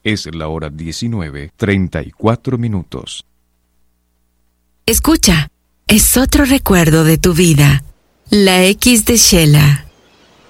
Es la hora 19:34. Escucha, es otro recuerdo de tu vida. La X de Sheila.